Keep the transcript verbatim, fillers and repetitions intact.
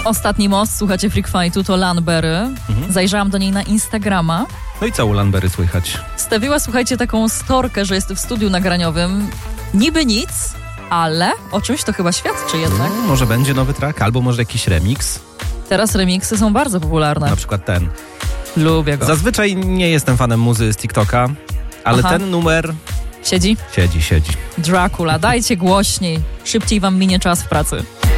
Ostatni most, słuchacie Freak Fightu, to Lanberry. Mhm. Zajrzałam do niej na Instagrama. No i co u Lanberry słychać? Stawiła, słuchajcie, taką storkę, że jest w studiu nagraniowym. Niby nic, ale o czymś to chyba świadczy jednak. No, może będzie nowy track, albo może jakiś remix. Teraz remiksy są bardzo popularne. Na przykład ten. Lubię go. Zazwyczaj nie jestem fanem muzy z TikToka, ale Aha. ten numer... Siedzi? Siedzi, siedzi. Dracula, dajcie głośniej. Szybciej wam minie czas w pracy.